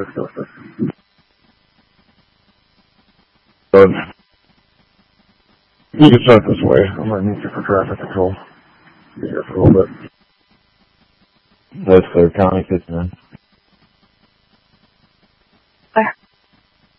606. But you can start this way. I'm going to need you for traffic control. Be here for a little bit. That's clear. County 59.